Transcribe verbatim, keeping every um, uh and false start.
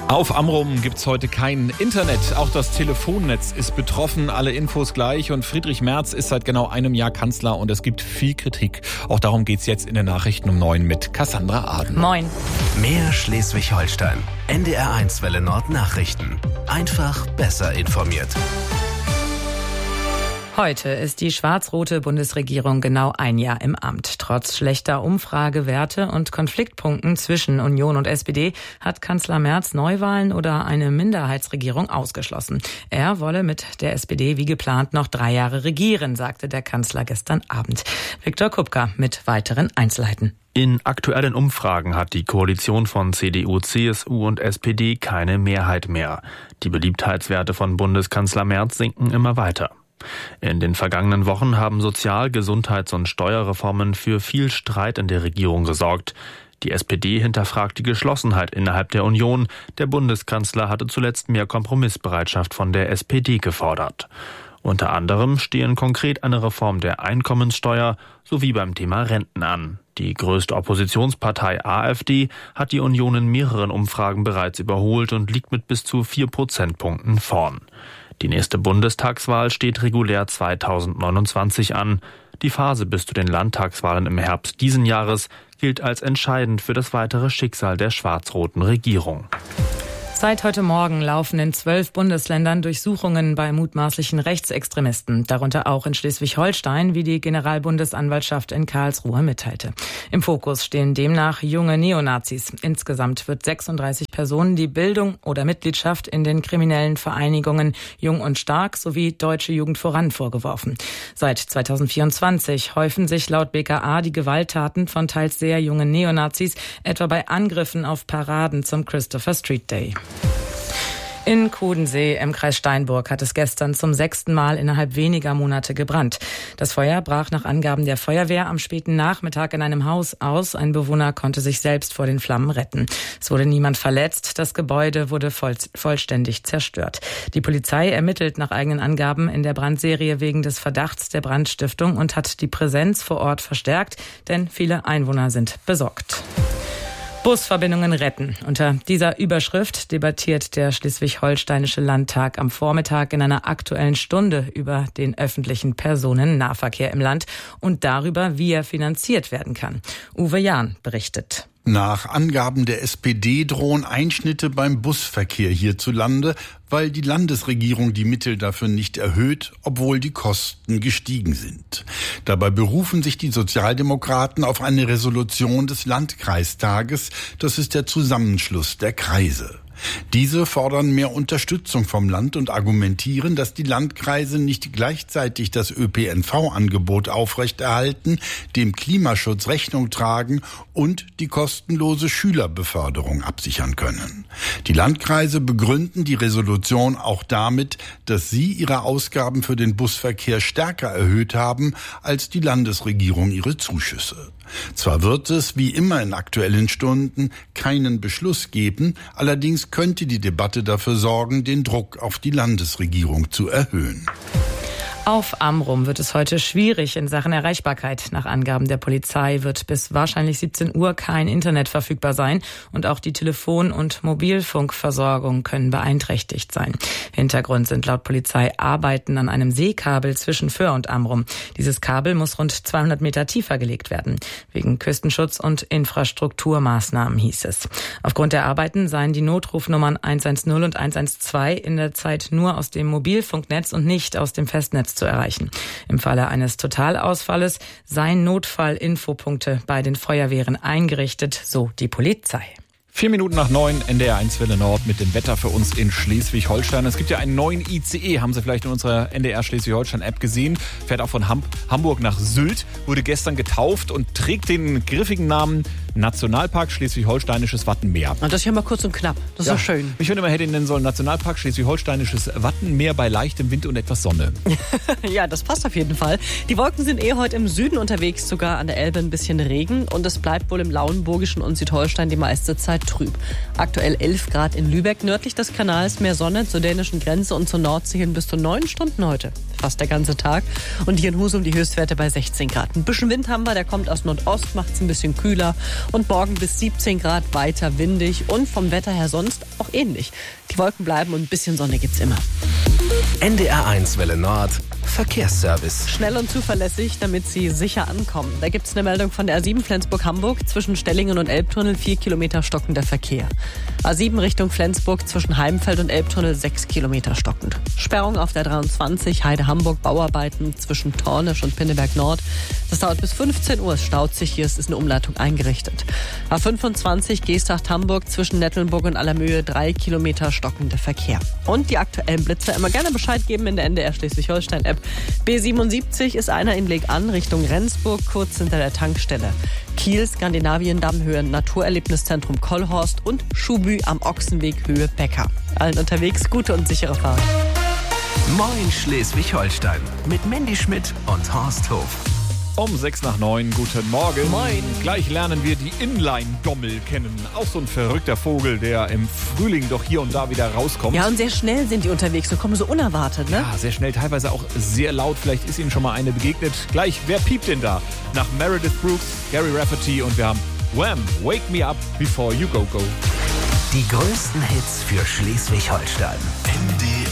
Auf Amrum gibt's heute kein Internet. Auch das Telefonnetz ist betroffen. Alle Infos gleich. Und Friedrich Merz ist seit genau einem Jahr Kanzler und es gibt viel Kritik. Auch darum geht's jetzt in den Nachrichten um neun mit Cassandra Aden. Moin. Mehr Schleswig-Holstein. N D R eins Welle Nord Nachrichten. Einfach besser informiert. Heute ist die schwarz-rote Bundesregierung genau ein Jahr im Amt. Trotz schlechter Umfragewerte und Konfliktpunkten zwischen Union und S P D hat Kanzler Merz Neuwahlen oder eine Minderheitsregierung ausgeschlossen. Er wolle mit der S P D wie geplant noch drei Jahre regieren, sagte der Kanzler gestern Abend. Viktor Kupka mit weiteren Einzelheiten. In aktuellen Umfragen hat die Koalition von C D U, C S U und S P D keine Mehrheit mehr. Die Beliebtheitswerte von Bundeskanzler Merz sinken immer weiter. In den vergangenen Wochen haben Sozial-, Gesundheits- und Steuerreformen für viel Streit in der Regierung gesorgt. Die S P D hinterfragt die Geschlossenheit innerhalb der Union. Der Bundeskanzler hatte zuletzt mehr Kompromissbereitschaft von der S P D gefordert. Unter anderem stehen konkret eine Reform der Einkommenssteuer sowie beim Thema Renten an. Die größte Oppositionspartei AfD hat die Union in mehreren Umfragen bereits überholt und liegt mit bis zu vier Prozentpunkten vorn. Die nächste Bundestagswahl steht regulär zweitausendneunundzwanzig an. Die Phase bis zu den Landtagswahlen im Herbst diesen Jahres gilt als entscheidend für das weitere Schicksal der schwarz-roten Regierung. Seit heute Morgen laufen in zwölf Bundesländern Durchsuchungen bei mutmaßlichen Rechtsextremisten, darunter auch in Schleswig-Holstein, wie die Generalbundesanwaltschaft in Karlsruhe mitteilte. Im Fokus stehen demnach junge Neonazis. Insgesamt wird sechsunddreißig Personen die Bildung oder Mitgliedschaft in den kriminellen Vereinigungen Jung und Stark sowie Deutsche Jugend voran vorgeworfen. Seit zweitausendvierundzwanzig häufen sich laut B K A die Gewalttaten von teils sehr jungen Neonazis, etwa bei Angriffen auf Paraden zum Christopher Street Day. In Kudensee im Kreis Steinburg hat es gestern zum sechsten Mal innerhalb weniger Monate gebrannt. Das Feuer brach nach Angaben der Feuerwehr am späten Nachmittag in einem Haus aus. Ein Bewohner konnte sich selbst vor den Flammen retten. Es wurde niemand verletzt. Das Gebäude wurde voll, vollständig zerstört. Die Polizei ermittelt nach eigenen Angaben in der Brandserie wegen des Verdachts der Brandstiftung und hat die Präsenz vor Ort verstärkt, denn viele Einwohner sind besorgt. Busverbindungen retten. Unter dieser Überschrift debattiert der Schleswig-Holsteinische Landtag am Vormittag in einer Aktuellen Stunde über den öffentlichen Personennahverkehr im Land und darüber, wie er finanziert werden kann. Uwe Jahn berichtet. Nach Angaben der S P D drohen Einschnitte beim Busverkehr hierzulande, weil die Landesregierung die Mittel dafür nicht erhöht, obwohl die Kosten gestiegen sind. Dabei berufen sich die Sozialdemokraten auf eine Resolution des Landkreistages. Das ist der Zusammenschluss der Kreise. Diese fordern mehr Unterstützung vom Land und argumentieren, dass die Landkreise nicht gleichzeitig das Ö P N V-Angebot aufrechterhalten, dem Klimaschutz Rechnung tragen und die kostenlose Schülerbeförderung absichern können. Die Landkreise begründen die Resolution auch damit, dass sie ihre Ausgaben für den Busverkehr stärker erhöht haben als die Landesregierung ihre Zuschüsse. Zwar wird es, wie immer in Aktuellen Stunden, keinen Beschluss geben, allerdings könnte die Debatte dafür sorgen, den Druck auf die Landesregierung zu erhöhen. Auf Amrum wird es heute schwierig in Sachen Erreichbarkeit. Nach Angaben der Polizei wird bis wahrscheinlich siebzehn Uhr kein Internet verfügbar sein und auch die Telefon- und Mobilfunkversorgung können beeinträchtigt sein. Hintergrund sind laut Polizei Arbeiten an einem Seekabel zwischen Föhr und Amrum. Dieses Kabel muss rund zweihundert Meter tiefer gelegt werden. Wegen Küstenschutz- und Infrastrukturmaßnahmen hieß es. Aufgrund der Arbeiten seien die Notrufnummern eins eins null und eins eins zwei in der Zeit nur aus dem Mobilfunknetz und nicht aus dem Festnetz zu erreichen. Im Falle eines Totalausfalles seien Notfall-Infopunkte bei den Feuerwehren eingerichtet, so die Polizei. Vier Minuten nach neun, N D R eins Welle Nord mit dem Wetter für uns in Schleswig-Holstein. Es gibt ja einen neuen I C E, haben Sie vielleicht in unserer N D R Schleswig-Holstein-App gesehen. Fährt auch von Ham- Hamburg nach Sylt, wurde gestern getauft und trägt den griffigen Namen Nationalpark Schleswig-Holsteinisches Wattenmeer. Und das hier mal kurz und knapp, das ist ja doch schön. Ich finde, man hätte ihn nennen sollen Nationalpark Schleswig-Holsteinisches Wattenmeer bei leichtem Wind und etwas Sonne. Ja, das passt auf jeden Fall. Die Wolken sind eh heute im Süden unterwegs, sogar an der Elbe ein bisschen Regen. Und es bleibt wohl im Lauenburgischen und Südholstein die meiste Zeit trüb. Aktuell elf Grad in Lübeck, nördlich des Kanals mehr Sonne, zur dänischen Grenze und zur Nordsee hin bis zu neun Stunden heute. Fast der ganze Tag. Und hier in Husum die Höchstwerte bei sechzehn Grad. Ein bisschen Wind haben wir, der kommt aus Nordost, macht es ein bisschen kühler. Und morgen bis siebzehn Grad, weiter windig und vom Wetter her sonst auch ähnlich. Die Wolken bleiben und ein bisschen Sonne gibt's immer. N D R eins Welle Nord Verkehrsservice. Schnell und zuverlässig, damit Sie sicher ankommen. Da gibt es eine Meldung von der A sieben Flensburg-Hamburg. Zwischen Stellingen und Elbtunnel vier Kilometer stockender Verkehr. A sieben Richtung Flensburg zwischen Heimfeld und Elbtunnel sechs Kilometer stockend. Sperrung auf der dreiundzwanzig Heide-Hamburg, Bauarbeiten zwischen Tornisch und Pinneberg Nord. Das dauert bis fünfzehn Uhr. Es staut sich. Hier ist eine Umleitung eingerichtet. A fünfundzwanzig Geesthacht-Hamburg zwischen Nettelnburg und Allermöhe drei Kilometer stockender Verkehr. Und die aktuellen Blitzer immer gerne Bescheid geben in der N D R Schleswig-Holstein-App. B siebenundsiebzig ist einer in Leg an Richtung Rendsburg, kurz hinter der Tankstelle. Kiel, Skandinavien-Damm, Höhe Naturerlebniszentrum Kollhorst und Schubü am Ochsenweg, Höhe Becker. Allen unterwegs gute und sichere Fahrt. Moin Schleswig-Holstein mit Mandy Schmidt und Horst Hof. Um sechs nach neun, guten Morgen. Moin. Gleich lernen wir die Inline-Dommel kennen. Auch so ein verrückter Vogel, der im Frühling doch hier und da wieder rauskommt. Ja, und sehr schnell sind die unterwegs und kommen so unerwartet, ne? Ja, sehr schnell, teilweise auch sehr laut. Vielleicht ist Ihnen schon mal eine begegnet. Gleich, wer piept denn da? Nach Meredith Brooks, Gary Rafferty und wir haben Wham! Wake Me Up Before You Go Go. Die größten Hits für Schleswig-Holstein. N D